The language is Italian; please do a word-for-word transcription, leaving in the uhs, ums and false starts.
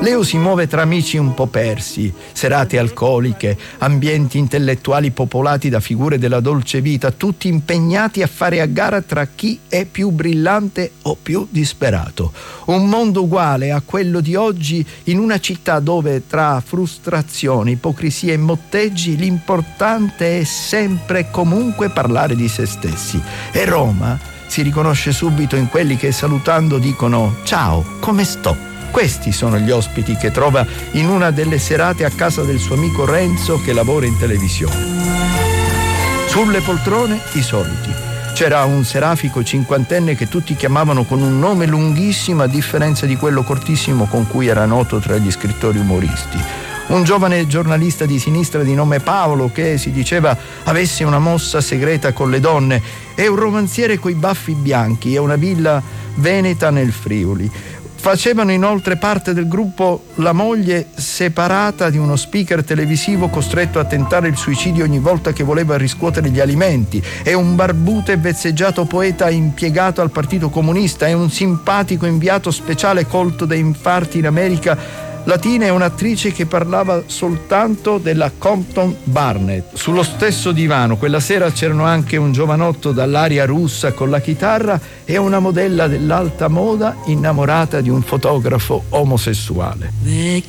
Leo si muove tra amici un po' persi, serate alcoliche, ambienti intellettuali popolati da figure della dolce vita, tutti impegnati a fare a gara tra chi è più brillante o più disperato. Un mondo uguale a quello di oggi in una città dove tra frustrazioni, ipocrisia e motteggi l'importante è sempre e comunque parlare di se stessi. E Roma si riconosce subito in quelli che salutando dicono «Ciao, come sto?». Questi sono gli ospiti che trova in una delle serate a casa del suo amico Renzo che lavora in televisione. Sulle poltrone i soliti. C'era un serafico cinquantenne che tutti chiamavano con un nome lunghissimo a differenza di quello cortissimo con cui era noto tra gli scrittori umoristi. Un giovane giornalista di sinistra di nome Paolo che si diceva avesse una mossa segreta con le donne e un romanziere coi baffi bianchi e una villa veneta nel Friuli. Facevano inoltre parte del gruppo la moglie separata di uno speaker televisivo costretto a tentare il suicidio ogni volta che voleva riscuotere gli alimenti, e un barbuto e vezzeggiato poeta impiegato al Partito Comunista, e un simpatico inviato speciale colto da infarti in America Latina e un'attrice che parlava soltanto della Compton Barnett. Sullo stesso divano quella sera c'erano anche un giovanotto dall'aria russa con la chitarra e una modella dell'alta moda innamorata di un fotografo omosessuale.